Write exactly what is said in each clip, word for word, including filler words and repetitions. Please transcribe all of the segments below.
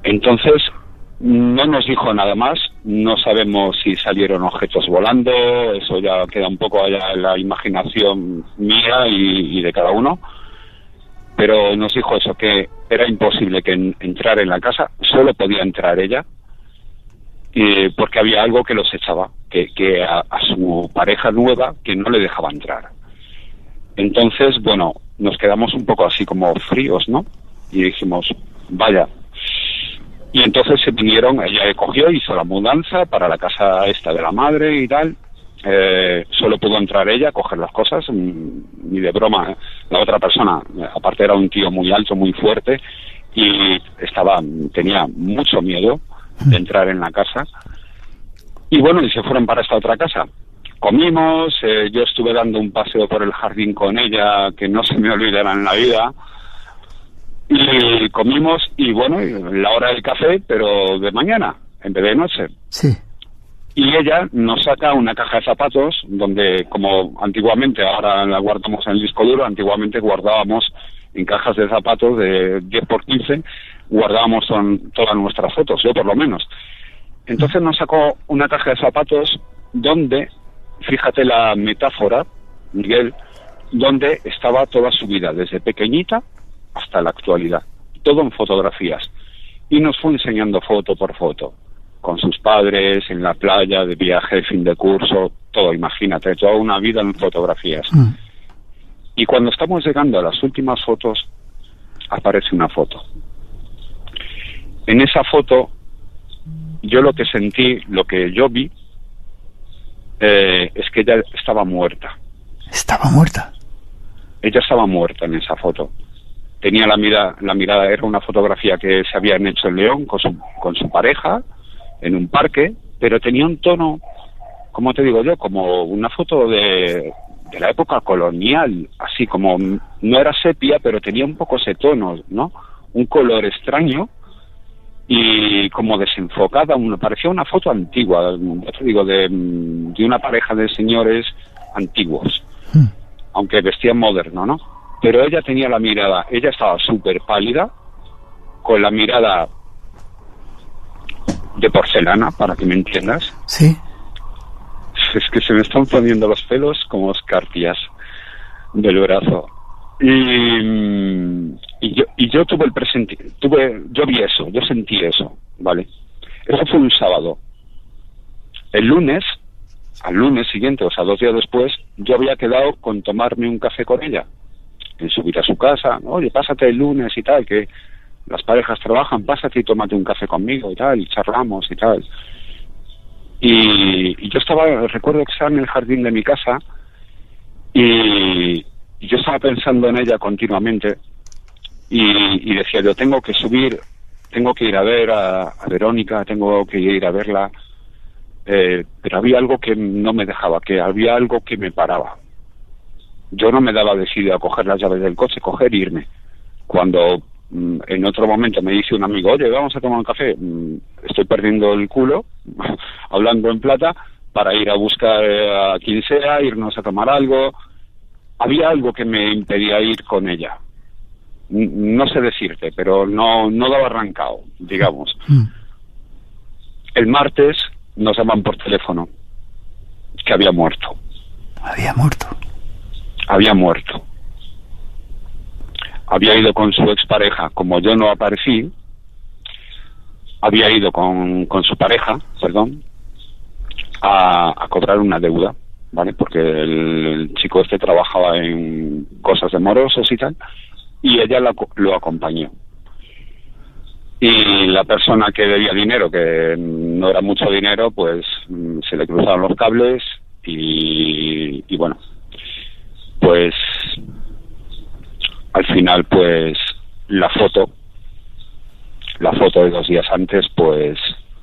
Entonces, no nos dijo nada más, no sabemos si salieron objetos volando, eso ya queda un poco allá en la imaginación mía y, y de cada uno, pero nos dijo eso, que era imposible que en, entrar en la casa, solo podía entrar ella, y, porque había algo que los echaba, que, que a, a su pareja nueva que no le dejaba entrar. Entonces, bueno, nos quedamos un poco así como fríos, ¿no? Y dijimos, vaya. Y entonces se vinieron, ella cogió, hizo la mudanza para la casa esta de la madre y tal. Eh, solo pudo entrar ella, coger las cosas, ni de broma. ¿eh? La otra persona, aparte era un tío muy alto, muy fuerte, y estaba, tenía mucho miedo de entrar en la casa. Y bueno, y se fueron para esta otra casa. Comimos, eh, yo estuve dando un paseo por el jardín con ella, que no se me olvidará en la vida. Y comimos, y bueno, la hora del café, pero de mañana, en vez de noche. Sí. Y ella nos saca una caja de zapatos, donde, como antiguamente, ahora la guardamos en el disco duro, antiguamente guardábamos en cajas de zapatos de diez por quince, guardábamos son, todas nuestras fotos, yo por lo menos. Entonces nos sacó una caja de zapatos donde, fíjate la metáfora, Miguel, donde estaba toda su vida, desde pequeñita hasta la actualidad, todo en fotografías, y nos fue enseñando foto por foto, con sus padres, en la playa, de viaje, fin de curso, todo, imagínate, toda una vida en fotografías. Mm. Y cuando estamos llegando a las últimas fotos, aparece una foto. En esa foto, yo lo que sentí, lo que yo vi, eh, es que ella estaba muerta. ¿Estaba muerta? Ella estaba muerta en esa foto. Tenía la mirada, la mirada era una fotografía que se habían hecho en León con su, con su pareja, en un parque, pero tenía un tono, como te digo yo, como una foto de, de la época colonial, así como, no era sepia, pero tenía un poco ese tono, ¿no? Un color extraño y como desenfocada, una, parecía una foto antigua, ya te digo, de, de una pareja de señores antiguos, mm. aunque vestían moderno, ¿no? Pero ella tenía la mirada, ella estaba súper pálida, con la mirada de porcelana, para que me entiendas. Sí. Es que se me están poniendo los pelos como escarpias del brazo. Y, y, yo, y yo tuve el presente, tuve, yo vi eso, yo sentí eso, ¿vale? Eso fue un sábado. El lunes, al lunes siguiente, o sea, dos días después, yo había quedado con tomarme un café con ella. En subir a su casa, oye, pásate el lunes y tal, que las parejas trabajan, pásate y tómate un café conmigo y tal, y charlamos y tal. Y, y yo estaba, recuerdo que estaba en el jardín de mi casa y, y yo estaba pensando en ella continuamente y, y decía, yo tengo que subir, tengo que ir a ver a, a Verónica, tengo que ir a verla, eh, pero había algo que no me dejaba, que había algo que me paraba. Yo no me daba decidido a coger las llaves del coche, coger e irme. Cuando mm, en otro momento me dice un amigo, oye, vamos a tomar un café, mm, estoy perdiendo el culo, hablando en plata, para ir a buscar a quien sea, irnos a tomar algo. Había algo que me impedía ir con ella. No sé decirte, pero no, no daba arrancado, digamos. Mm. El martes nos llaman por teléfono que había muerto. Había muerto. Había muerto. Había ido con su expareja, como yo no aparecí, había ido con, con su pareja, perdón, a, a cobrar una deuda, ¿vale? Porque el, el chico este trabajaba en cosas de morosos y tal, y ella lo, lo acompañó. Y la persona que debía dinero, que no era mucho dinero, pues se le cruzaron los cables y, y bueno, pues al final pues la foto la foto de dos días antes pues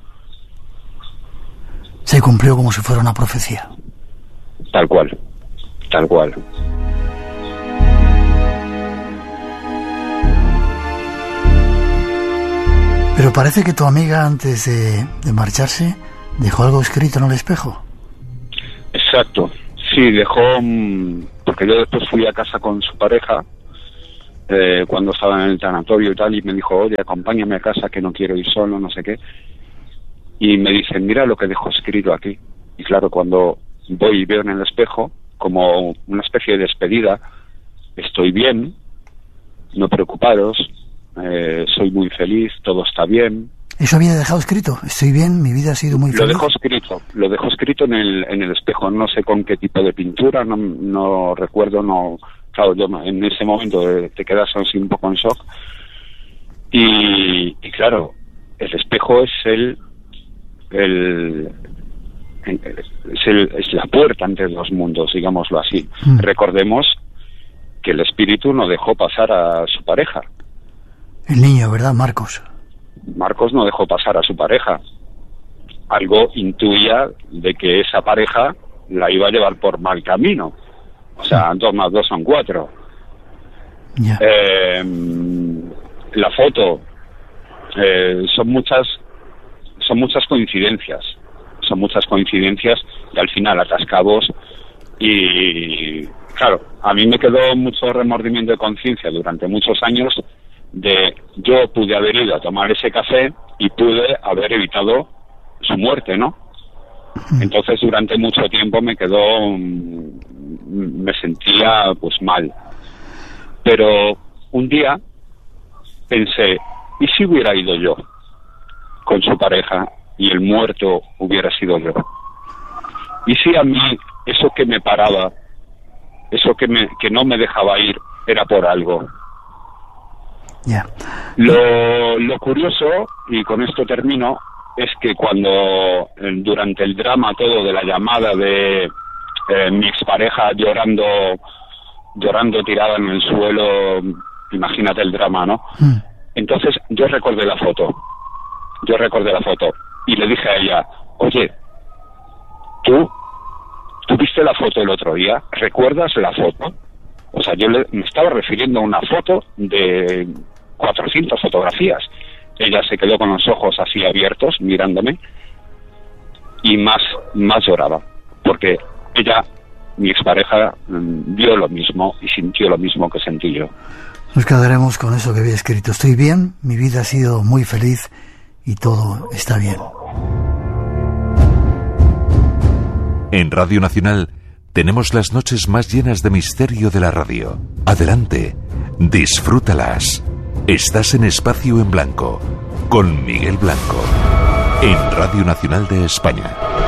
se cumplió como si fuera una profecía. Tal cual, tal cual. Pero parece que tu amiga antes de, de marcharse dejó algo escrito en el espejo. Exacto, sí, dejó, porque yo después fui a casa con su pareja eh, cuando estaba en el tanatorio y tal, y me dijo, oye, acompáñame a casa que no quiero ir solo, no sé qué. Y me dicen, mira lo que dejo escrito aquí. Y claro, cuando voy y veo en el espejo, como una especie de despedida, estoy bien, no preocuparos, eh, soy muy feliz, todo está bien. ¿Eso había dejado escrito? Estoy bien, mi vida ha sido muy feliz. Lo dejo escrito, lo dejo escrito en el, en el espejo, no sé con qué tipo de pintura, no, no recuerdo, no... Claro, yo en ese momento te quedas así un poco en shock. Y, y claro, el espejo es el... el es, el, es la puerta entre los mundos, digámoslo así. Mm. Recordemos que el espíritu no dejó pasar a su pareja. El niño, ¿verdad, Marcos? Marcos no dejó pasar a su pareja. Algo intuía de que esa pareja la iba a llevar por mal camino. O sea, dos más dos son cuatro. Yeah. Eh, la foto, eh, son muchas, son muchas coincidencias. Son muchas coincidencias y al final atascados. Y claro, a mí me quedó mucho remordimiento de conciencia durante muchos años de yo pude haber ido a tomar ese café y pude haber evitado su muerte, ¿no? Entonces durante mucho tiempo me quedó, me sentía pues mal. Pero un día pensé, ¿y si hubiera ido yo con su pareja y el muerto hubiera sido yo? ¿Y si a mí eso que me paraba, eso que me que no me dejaba ir, era por algo? Yeah. Lo, lo curioso, y con esto termino, es que cuando durante el drama todo de la llamada de eh, mi expareja llorando, llorando tirada en el suelo, imagínate el drama, ¿no? Mm. Entonces yo recordé la foto, yo recordé la foto y le dije a ella, oye, tú, tú viste la foto el otro día, ¿recuerdas la foto? O sea, yo le, me estaba refiriendo a una foto de cuatrocientas fotografías. Ella se quedó con los ojos así abiertos, mirándome, y más, más lloraba, porque ella, mi expareja, vio lo mismo y sintió lo mismo que sentí yo. Nos quedaremos con eso que había escrito. Estoy bien, mi vida ha sido muy feliz y todo está bien. En Radio Nacional tenemos las noches más llenas de misterio de la radio. Adelante, disfrútalas. Estás en Espacio en Blanco, con Miguel Blanco, en Radio Nacional de España.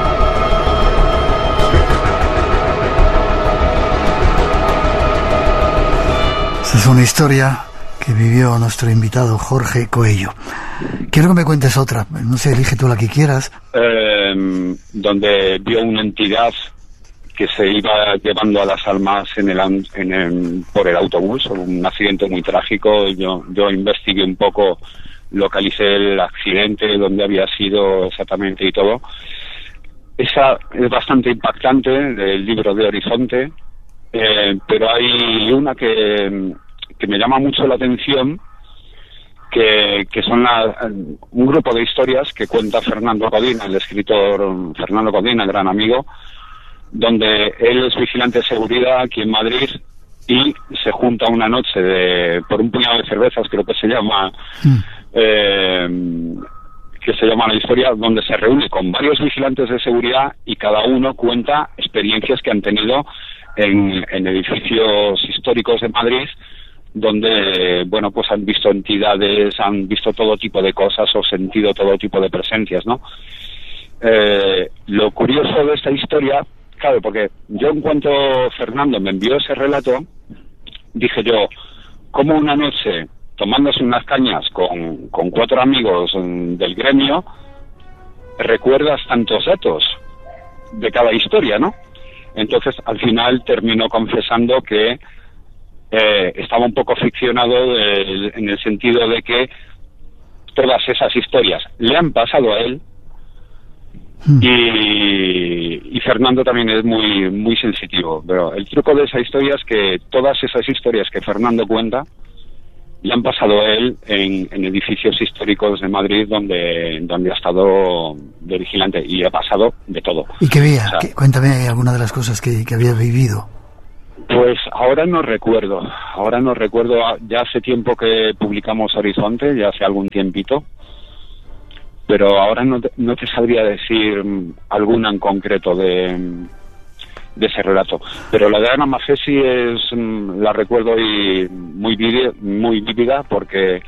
Esta es una historia que vivió nuestro invitado Jorge Coello. Quiero que me cuentes otra, no sé, elige tú la que quieras. Eh, donde vio una entidad que se iba llevando a las almas en el, en el, por el autobús, un accidente muy trágico. Yo, yo investigué un poco, localicé el accidente, dónde había sido exactamente y todo. Esa es bastante impactante, del libro de Horizonte, eh, pero hay una que, que me llama mucho la atención, que, que son la, un grupo de historias que cuenta Fernando Codina, el escritor Fernando Codina, el gran amigo, donde él es vigilante de seguridad aquí en Madrid y se junta una noche de, por un puñado de cervezas, creo que se llama, mm. eh, que se llama la historia, donde se reúne con varios vigilantes de seguridad y cada uno cuenta experiencias que han tenido en, en edificios históricos de Madrid, donde, bueno, pues han visto entidades, han visto todo tipo de cosas o sentido todo tipo de presencias, ¿no? Eh, lo curioso de esta historia, claro, porque yo en cuanto Fernando me envió ese relato, dije yo, ¿cómo una noche, tomándose unas cañas con, con cuatro amigos del gremio, recuerdas tantos datos de cada historia, ¿no? Entonces, al final terminó confesando que eh, estaba un poco ficcionado de, en el sentido de que todas esas historias le han pasado a él. Y, y Fernando también es muy muy sensitivo, pero el truco de esa historia es que todas esas historias que Fernando cuenta le han pasado a él en, en edificios históricos de Madrid donde donde ha estado de vigilante y ha pasado de todo. ¿Y qué veía? O sea, ¿Qué? Cuéntame alguna de las cosas que, que había vivido. Pues ahora no recuerdo, ahora no recuerdo, ya hace tiempo que publicamos Horizonte, ya hace algún tiempito, pero ahora no te, no te sabría decir alguna en concreto de, de ese relato. Pero la de Ana Mafesi es, la recuerdo y muy vívida, muy vívida porque,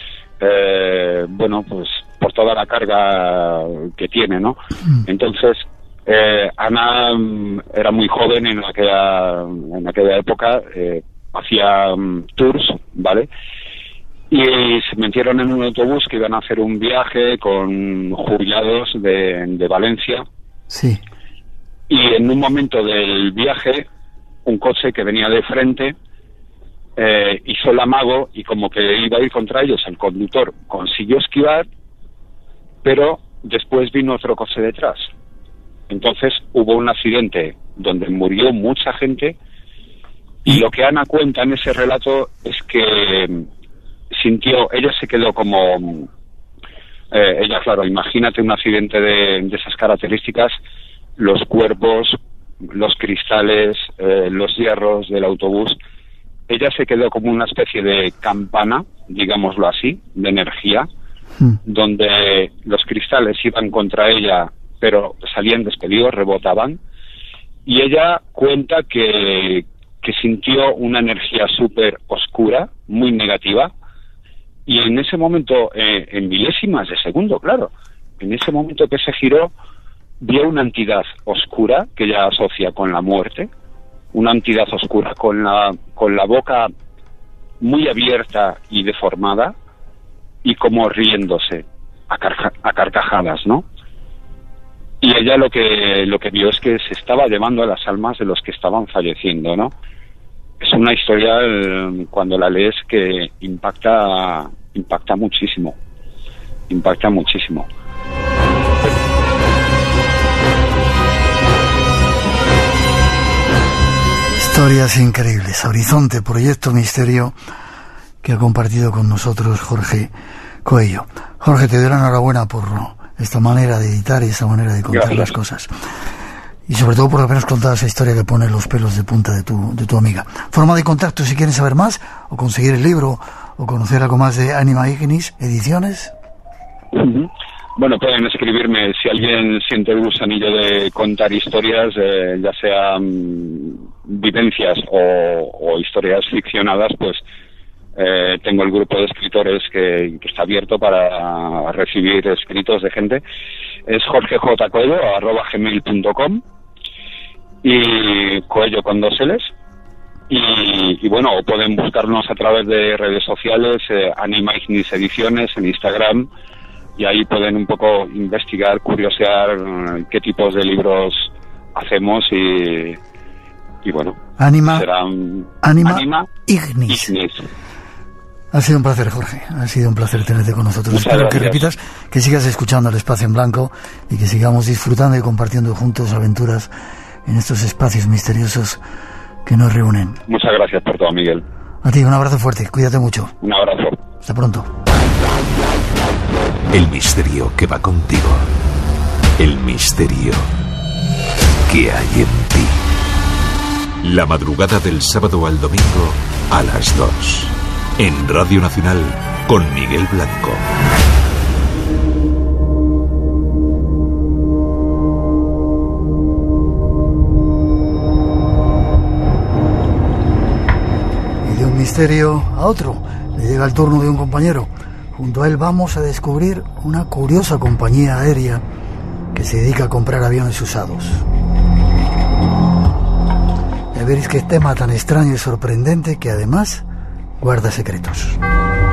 eh, bueno, pues por toda la carga que tiene, ¿no? Entonces, Eh, Ana um, era muy joven en aquella en aquella época, eh, hacía um, tours, ¿vale? Y se metieron en un autobús que iban a hacer un viaje con jubilados de, de Valencia. Sí. Y en un momento del viaje, un coche que venía de frente eh, hizo el amago y como que iba a ir contra ellos, el conductor consiguió esquivar, pero después vino otro coche detrás. Entonces hubo un accidente donde murió mucha gente y lo que Ana cuenta en ese relato es que sintió, ella se quedó como, eh, ella claro, imagínate un accidente de, de esas características, los cuerpos, los cristales, eh, los hierros del autobús, ella se quedó como una especie de campana, digámoslo así, de energía, mm. donde los cristales iban contra ella pero salían despedidos, rebotaban, y ella cuenta que, que sintió una energía súper oscura, muy negativa, y en ese momento, eh, en milésimas de segundo, claro, en ese momento que se giró, vio una entidad oscura que ella asocia con la muerte, una entidad oscura con la, con la boca muy abierta y deformada, y como riéndose a, carca, a carcajadas, ¿no? Y ella lo que lo que vio es que se estaba llevando a las almas de los que estaban falleciendo, ¿no? Es una historia, eh, cuando la lees, que impacta impacta muchísimo. Impacta muchísimo. Historias increíbles. Horizonte, proyecto misterio que ha compartido con nosotros Jorge Coello. Jorge, te doy la enhorabuena por esta manera de editar y esta manera de contar Gracias. Las cosas. Y sobre todo por habernos contado esa historia que pone los pelos de punta de tu, de tu amiga. Forma de contacto si quieren saber más, o conseguir el libro, o conocer algo más de Anima Ignis Ediciones. Uh-huh. Bueno, pueden escribirme si alguien siente el gusanillo de contar historias, eh, ya sean vivencias o, o historias ficcionadas, pues Eh, tengo el grupo de escritores que, que está abierto para recibir escritos de gente. Es jorgejcoello arroba gmail punto com y Coello con dos L's. Y, y bueno, pueden buscarnos a través de redes sociales, eh, Anima Ignis Ediciones en Instagram, y ahí pueden un poco investigar, curiosear eh, qué tipos de libros hacemos y, y bueno, Anima, serán Anima, Anima Ignis. Ignis. Ha sido un placer, Jorge. Ha sido un placer tenerte con nosotros. Muchas Espero gracias. que repitas, que sigas escuchando El Espacio en Blanco y que sigamos disfrutando y compartiendo juntos aventuras en estos espacios misteriosos que nos reúnen. Muchas gracias por todo, Miguel. A ti, un abrazo fuerte. Cuídate mucho. Un abrazo. Hasta pronto. El misterio que va contigo. El misterio que hay en ti. La madrugada del sábado al domingo a las dos. En Radio Nacional con Miguel Blanco. Y de un misterio a otro, le llega el turno de un compañero. Junto a él vamos a descubrir una curiosa compañía aérea que se dedica a comprar aviones usados. Ya veréis qué tema tan extraño y sorprendente que además guarda secretos.